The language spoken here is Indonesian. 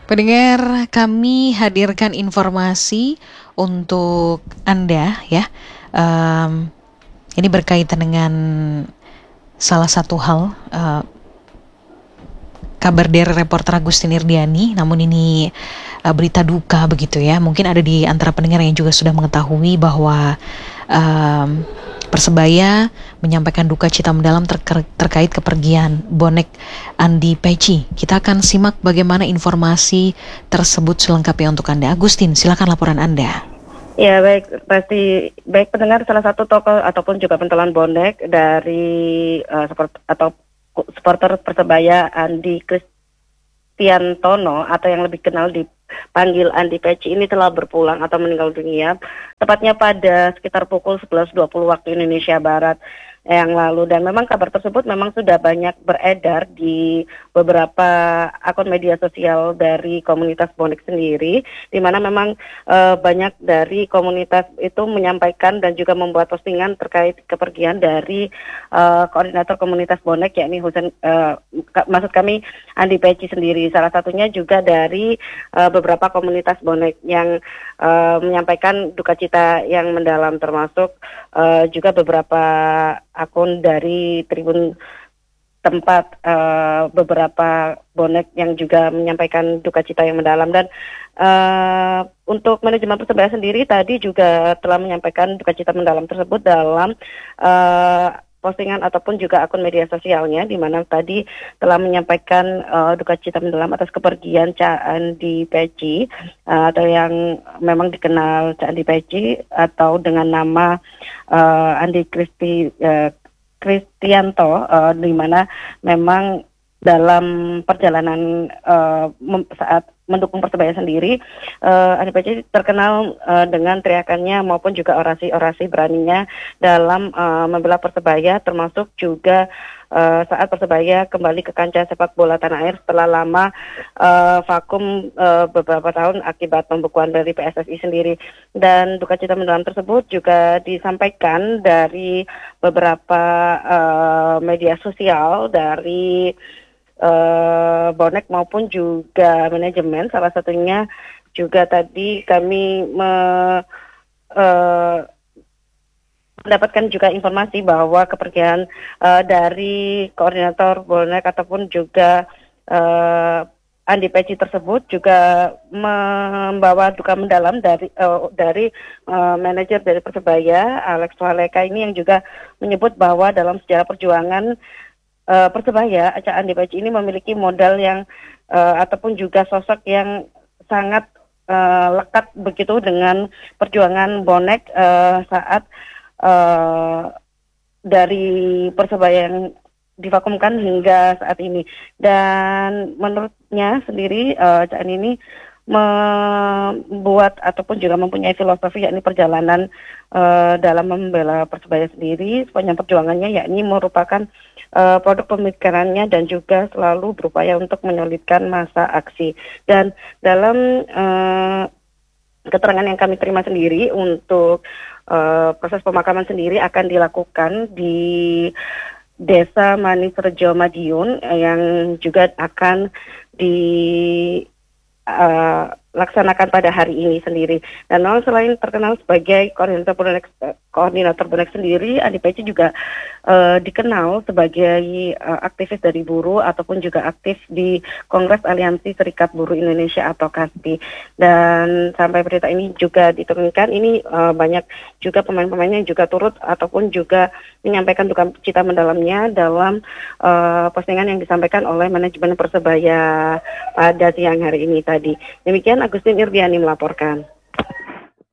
Pendengar, kami hadirkan informasi untuk Anda ya. Em, ini berkaitan dengan salah satu hal, kabar dari reporter Agustin Irdiani, namun ini berita duka begitu ya. Mungkin ada di antara pendengar yang juga sudah mengetahui bahwa Persebaya menyampaikan duka cita mendalam terkait kepergian bonek Andi Peci. Kita akan simak bagaimana informasi tersebut selengkapnya untuk Anda. Agustin, silakan laporan Anda. Ya baik, pasti baik pendengar, salah satu tokoh ataupun juga pentolan bonek dari supporter Persebaya, Andi Kristiantono atau yang lebih kenal dipanggil Andi Peci, ini telah berpulang atau meninggal dunia tepatnya pada sekitar pukul 11.20 waktu Indonesia Barat yang lalu. Dan memang kabar tersebut memang sudah banyak beredar di beberapa akun media sosial dari komunitas bonek sendiri, di mana memang banyak dari komunitas itu menyampaikan dan juga membuat postingan terkait kepergian dari koordinator komunitas bonek, yakni maksud kami Andi Peci sendiri. Salah satunya juga dari beberapa komunitas bonek yang menyampaikan duka cita yang mendalam, termasuk juga beberapa akun dari tribun tempat beberapa bonek yang juga menyampaikan duka cita yang mendalam. Dan untuk manajemen Persebaya sendiri tadi juga telah menyampaikan duka cita mendalam tersebut dalam postingan ataupun juga akun media sosialnya, di mana tadi telah menyampaikan duka cita mendalam atas kepergian Cak Andi Peci atau yang memang dikenal Cak Andi Peci atau dengan nama Andi Kristianto, di mana memang dalam perjalanan saat mendukung Persebaya sendiri, Andi Peci terkenal dengan teriakannya maupun juga orasi-orasi beraninya dalam membela Persebaya, termasuk juga saat Persebaya kembali ke kancah sepak bola tanah air setelah lama vakum beberapa tahun akibat pembekuan dari PSSI sendiri. Dan duka cita mendalam tersebut juga disampaikan dari beberapa media sosial dari bonek maupun juga manajemen. Salah satunya juga tadi kami mendapatkan juga informasi bahwa kepergian dari koordinator bonek ataupun juga Andi Peci tersebut juga membawa duka mendalam dari manajer dari Persebaya, Alex Waleka ini, yang juga menyebut bahwa dalam sejarah perjuangan Persebaya, Cak Andi Peci ini memiliki modal yang ataupun juga sosok yang sangat lekat begitu dengan perjuangan bonek saat dari Persebaya yang divakumkan hingga saat ini. Dan menurutnya sendiri Cak Andi ini membuat ataupun juga mempunyai filosofi, yakni perjalanan dalam membela Persebaya sendiri sepanjang perjuangannya, yakni merupakan produk pemikirannya dan juga selalu berupaya untuk menyulitkan masa aksi. Dan dalam keterangan yang kami terima sendiri, untuk proses pemakaman sendiri akan dilakukan di Desa Manisrejo Madiun, yang juga akan laksanakan pada hari ini sendiri. Dan selain terkenal sebagai koordinator bonek sendiri, Andi Peci juga dikenal sebagai aktivis dari buruh ataupun juga aktif di Kongres Aliansi Serikat Buruh Indonesia atau KASBI. Dan sampai berita ini juga diturunkan, ini banyak juga pemain-pemainnya yang juga turut ataupun juga menyampaikan duka cita mendalamnya dalam postingan yang disampaikan oleh manajemen Persebaya pada siang hari ini tadi. Demikian Agustin Irdiani melaporkan.